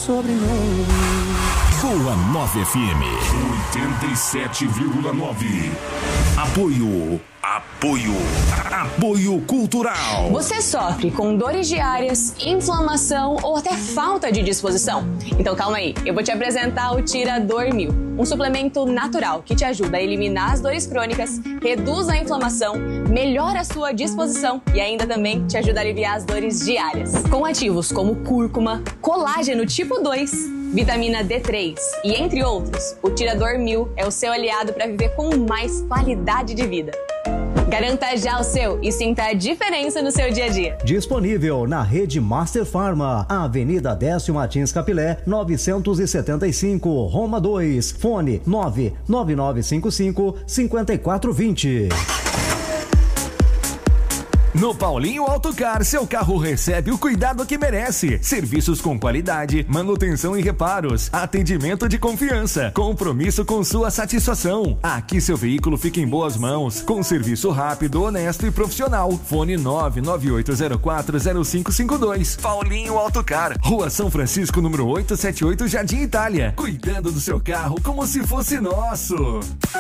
sobrenome. Boa 9 FM 87,9. Apoio Cultural. Você sofre com dores diárias, inflamação ou até falta de disposição? Então calma aí, eu vou te apresentar o Tirador 1000, um suplemento natural que te ajuda a eliminar as dores crônicas, reduz a inflamação, melhora a sua disposição e ainda também te ajuda a aliviar as dores diárias. Com ativos como cúrcuma, colágeno tipo 2, vitamina D3 e entre outros, o Tirador 1000 é o seu aliado para viver com mais qualidade de vida. Garanta já o seu e sinta a diferença no seu dia a dia. Disponível na rede Master Pharma, Avenida Décio Martins Capilé, 975, Roma 2, fone 99955-5420. No Paulinho Autocar, seu carro recebe o cuidado que merece. Serviços com qualidade, manutenção e reparos, atendimento de confiança, compromisso com sua satisfação. Aqui seu veículo fica em boas mãos, com serviço rápido, honesto e profissional. Fone 998040552. Paulinho Autocar, Rua São Francisco, número 878, Jardim Itália. Cuidando do seu carro como se fosse nosso.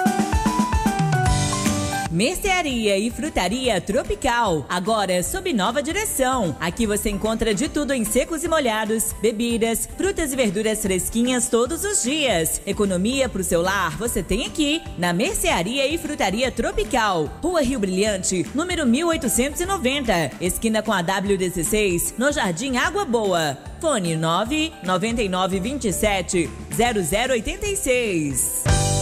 Mercearia e Frutaria Tropical, agora sob nova direção. Aqui você encontra de tudo em secos e molhados, bebidas, frutas e verduras fresquinhas todos os dias. Economia pro seu lar você tem aqui, na Mercearia e Frutaria Tropical. Rua Rio Brilhante, número 1890, esquina com a W16, no Jardim Água Boa. Fone 99927-0086.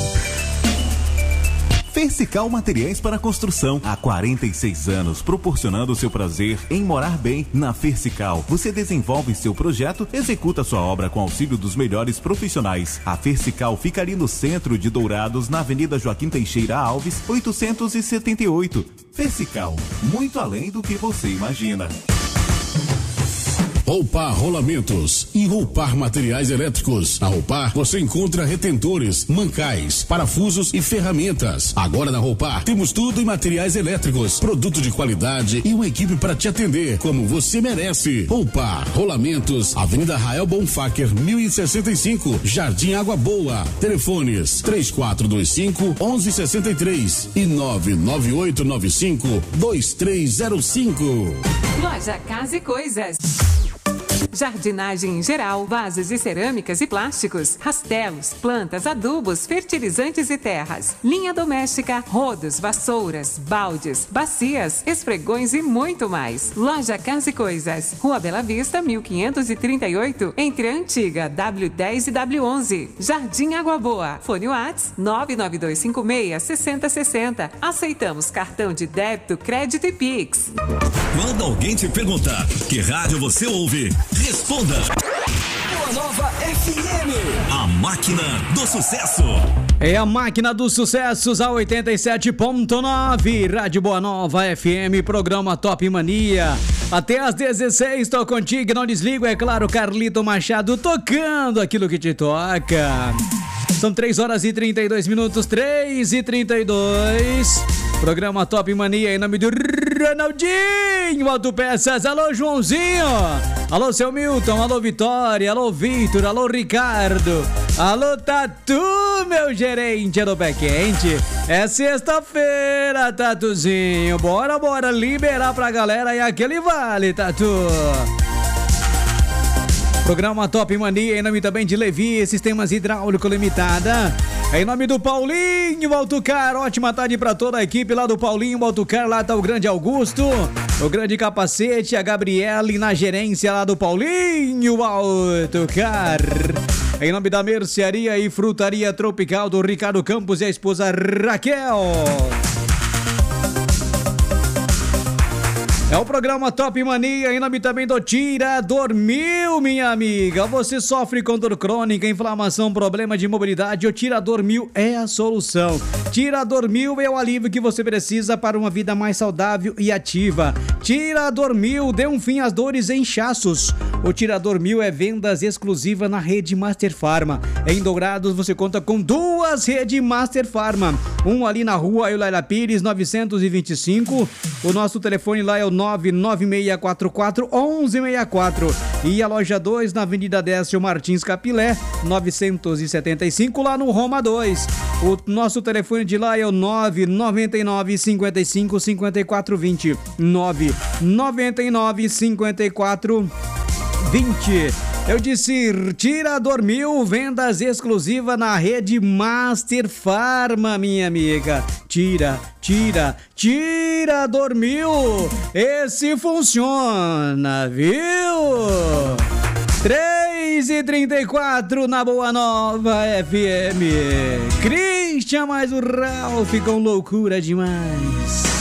Fercical Materiais para Construção. Há 46 anos, proporcionando seu prazer em morar bem. Na Fercical, você desenvolve seu projeto, executa sua obra com auxílio dos melhores profissionais. A Fercical fica ali no centro de Dourados, na Avenida Joaquim Teixeira Alves, 878. Fercical, muito além do que você imagina. Roupar Rolamentos e Roupar Materiais Elétricos. Na Roupar você encontra retentores, mancais, parafusos e ferramentas. Agora na Roupar temos tudo em materiais elétricos, produto de qualidade e uma equipe para te atender como você merece. Roupar Rolamentos, Avenida Rael Bonfacker 1065, Jardim Água Boa. Telefones 3425-1163 e 99895-2305. Loja Casa e Coisas. Jardinagem em geral, vasos de cerâmicas e plásticos, rastelos, plantas, adubos, fertilizantes e terras, linha doméstica, rodos, vassouras, baldes, bacias, esfregões e muito mais. Loja Casa e Coisas, Rua Bela Vista, 1538, entre a antiga W10 e W11, Jardim Água Boa. Fone Whats 99256-6060. Aceitamos cartão de débito, crédito e Pix. Quando alguém te perguntar que rádio você ouve, responda. Boa Nova FM. A máquina do sucesso. É a máquina dos sucessos, a 87.9. Rádio Boa Nova FM, programa Top Mania. Até às 16, tô contigo, não desligo, é claro, Carlito Machado tocando aquilo que te toca. São 3 horas e 32 minutos, 3h32. Programa Top Mania em nome do Ronaldinho Autopeças. Alô, Joãozinho. Alô, seu Milton. Alô, Vitória. Alô, Vitor. Alô, Ricardo. Alô, Tatu, meu gerente do Pé Quente. É sexta-feira, Tatuzinho. Bora liberar pra galera e aquele vale, Tatu. Programa Top Mania em nome também de Levi Sistemas Hidráulico Limitada. Em nome do Paulinho Autocar, ótima tarde pra toda a equipe lá do Paulinho Autocar. Lá tá o grande Augusto, o grande Capacete, a Gabriele na gerência lá do Paulinho Autocar. Em nome da Mercearia e Frutaria Tropical do Ricardo Campos e a esposa Raquel. É o programa Top Mania em nome também do Tirador 1000, minha amiga. Você sofre com dor crônica, inflamação, problema de mobilidade? O Tirador 1000 é a solução. Tirador 1000 é o alívio que você precisa para uma vida mais saudável e ativa. Tirador 1000 dê um fim às dores e inchaços. O Tirador 1000 é vendas exclusivas na rede Master Pharma. Em Dourados você conta com 2 redes Master Pharma. Um ali na rua Eulália Pires 925. O nosso telefone lá é o 996441164. E a loja 2 na Avenida Décio Martins Capilé, 975, lá no Roma 2. O nosso telefone de lá é o 999 55 54 20. 999 54 20. Eu disse, Tirador 1000, vendas exclusivas na rede Master Farma, minha amiga. Tirador 1000. Esse funciona, viu? 3h34 na Boa Nova FM. Christian mais o Ralph com loucura demais.